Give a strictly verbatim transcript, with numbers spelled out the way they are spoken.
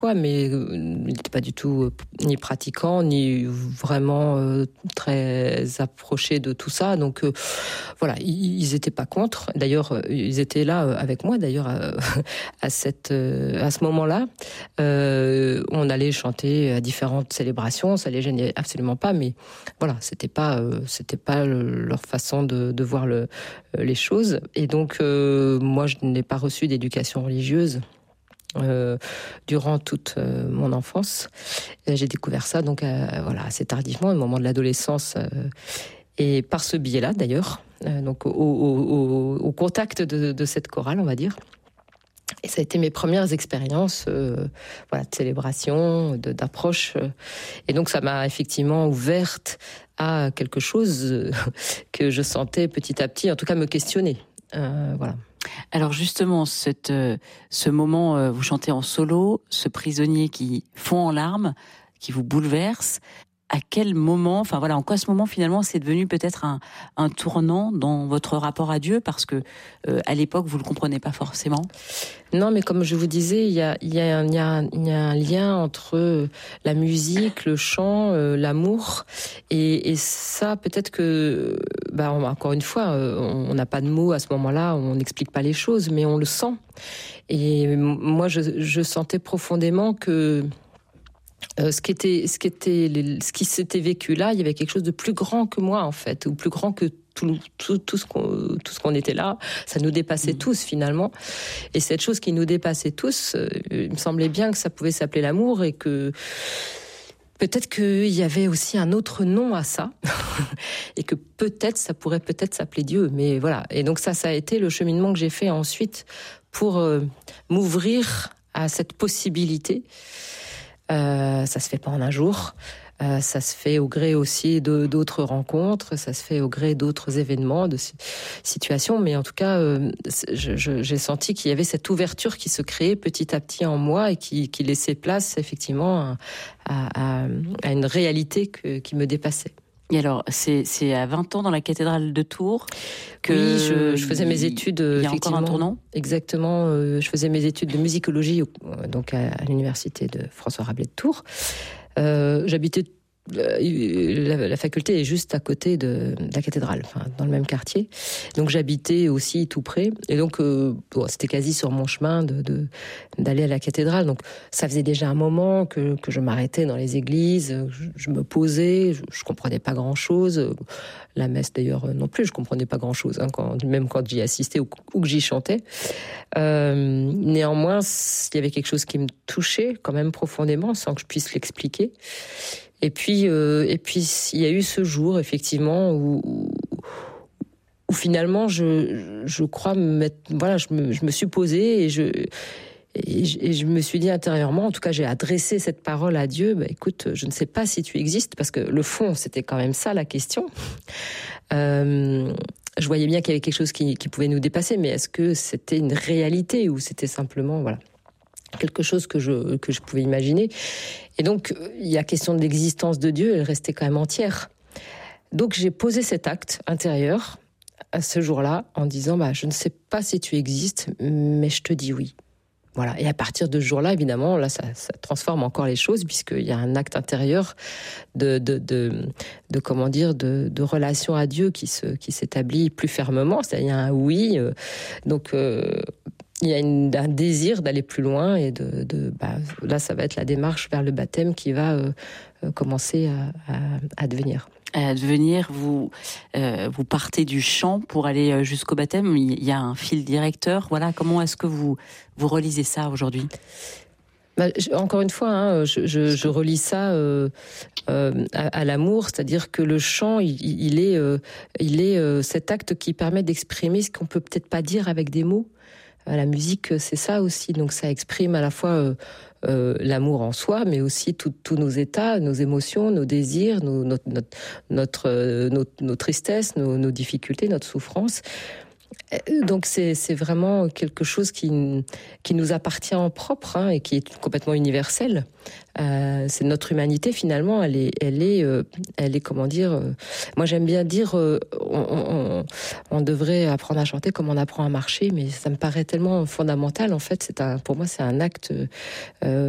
Ouais, mais euh, il n'était pas du tout euh, ni pratiquant, ni vraiment euh, très approché de tout ça. Donc euh, voilà, ils n'étaient pas contre. D'ailleurs, euh, ils étaient là euh, avec moi. D'ailleurs, à, à cette, euh, à ce moment-là, euh, on allait chanter à différentes célébrations. Ça les gênait absolument pas, mais voilà, c'était pas, euh, c'était pas le, leur façon de, de voir le, les choses. Et donc, euh, moi, je n'ai pas reçu d'éducation religieuse. Euh, durant toute euh, mon enfance, et j'ai découvert ça donc euh, voilà assez tardivement, au moment de l'adolescence, euh, et par ce biais-là d'ailleurs, euh, donc au, au, au, au contact de, de cette chorale, on va dire. Et ça a été mes premières expériences, euh, voilà, de célébration, de, d'approche, euh, et donc ça m'a effectivement ouverte à quelque chose que je sentais petit à petit, en tout cas me questionner, euh, voilà. Alors justement, cette, euh, ce moment, euh, vous chantez en solo, ce prisonnier qui fond en larmes, qui vous bouleverse, à quel moment, enfin voilà, en quoi ce moment finalement c'est devenu peut-être un, un tournant dans votre rapport à Dieu, parce que euh, à l'époque vous le comprenez pas forcément. Non, mais comme je vous disais, il y a, il y a, il y a, il y a un lien entre la musique, le chant, euh, l'amour, et, et ça, peut-être que, bah, encore une fois, on n'a pas de mots à ce moment-là, on n'explique pas les choses, mais on le sent. Et moi, je, je sentais profondément que Euh, ce qui était, ce qui était, ce qui s'était vécu là, il y avait quelque chose de plus grand que moi en fait, ou plus grand que tout, tout, tout ce qu'on, tout ce qu'on était là. Ça nous dépassait mmh. tous finalement. Et cette chose qui nous dépassait tous, euh, il me semblait bien que ça pouvait s'appeler l'amour, et que peut-être qu'il y avait aussi un autre nom à ça, et que peut-être ça pourrait peut-être s'appeler Dieu. Mais voilà. Et donc ça, ça a été le cheminement que j'ai fait ensuite pour euh, m'ouvrir à cette possibilité. Euh, ça se fait pas en un jour. Euh, ça se fait au gré aussi de, d'autres rencontres. Ça se fait au gré d'autres événements, de situations. Mais en tout cas, euh, je, je, j'ai senti qu'il y avait cette ouverture qui se créait petit à petit en moi, et qui, qui laissait place effectivement à, à, à une réalité que, qui me dépassait. Et alors, c'est, c'est à vingt ans dans la cathédrale de Tours que oui, je, je faisais mes études. Il y a encore un tournant. Exactement. Euh, je faisais mes études de musicologie donc à, à l'université de François Rabelais de Tours. Euh, j'habitais La, la faculté est juste à côté de, de la cathédrale, enfin, dans le même quartier. Donc j'habitais aussi tout près. Et donc euh, bon, c'était quasi sur mon chemin de, de, d'aller à la cathédrale. Donc ça faisait déjà un moment que, que je m'arrêtais dans les églises. Je, je me posais, je, je comprenais pas grand-chose. La messe d'ailleurs non plus, je comprenais pas grand-chose, hein, quand, même quand j'y assistais ou, ou que j'y chantais. Euh, néanmoins, il y avait quelque chose qui me touchait quand même profondément, sans que je puisse l'expliquer. Et puis, euh, et puis, il y a eu ce jour, effectivement, où, où finalement, je, je crois me mettre, voilà, je me, je me suis posée et je, et je, et je me suis dit intérieurement, en tout cas, j'ai adressé cette parole à Dieu. Bah, écoute, je ne sais pas si tu existes, parce que le fond, c'était quand même ça la question. Euh, je voyais bien qu'il y avait quelque chose qui, qui pouvait nous dépasser, mais est-ce que c'était une réalité ou c'était simplement, voilà, quelque chose que je, que je pouvais imaginer. Et donc, il y a question de l'existence de Dieu, elle restait quand même entière. Donc, j'ai posé cet acte intérieur à ce jour-là en disant, bah, je ne sais pas si tu existes, mais je te dis oui. Voilà. Et à partir de ce jour-là, évidemment, là, ça, ça transforme encore les choses, puisqu'il y a un acte intérieur de, de, de, de comment dire, de, de relation à Dieu qui se, qui s'établit plus fermement. C'est-à-dire, il y a un oui. Euh, donc, euh, il y a une, un désir d'aller plus loin, et de, de bah, là, ça va être la démarche vers le baptême qui va euh, euh, commencer à, à, à devenir. À devenir, vous, euh, vous partez du chant pour aller jusqu'au baptême. Il y a un fil directeur. Voilà, comment est-ce que vous, vous relisez ça aujourd'hui ? Bah, encore une fois, hein, je, je, je relis ça euh, euh, à, à l'amour, c'est-à-dire que le chant, il, il est, euh, il est euh, cet acte qui permet d'exprimer ce qu'on peut peut-être pas dire avec des mots. La musique, c'est ça aussi. Donc ça exprime à la fois euh, euh, l'amour en soi, mais aussi tous nos états, nos émotions, nos désirs, nos, notre, notre, notre, euh, nos, nos tristesses, nos, nos difficultés, notre souffrance. Donc c'est, c'est vraiment quelque chose qui, qui nous appartient en propre, hein, et qui est complètement universel. Euh, c'est notre humanité finalement. Elle est, elle est, euh, elle est comment dire. Euh, moi j'aime bien dire, euh, on, on, on devrait apprendre à chanter comme on apprend à marcher, mais ça me paraît tellement fondamental. En fait, c'est un, pour moi c'est un acte. Euh,